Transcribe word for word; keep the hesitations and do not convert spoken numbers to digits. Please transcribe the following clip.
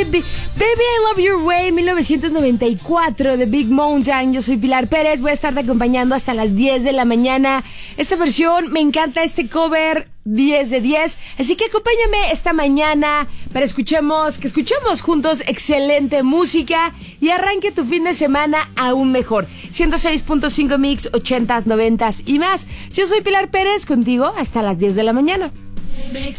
Baby I Love Your Way, mil novecientos noventa y cuatro, de Big Mountain. Yo soy Pilar Pérez, voy a estarte acompañando hasta las diez de la mañana. Esta versión, me encanta este cover, diez de diez. Así que acompáñame esta mañana para escuchemos, que escuchemos juntos excelente música y arranque tu fin de semana aún mejor. ciento seis punto cinco Mix, ochentas, noventas y más. Yo soy Pilar Pérez, contigo hasta las diez de la mañana.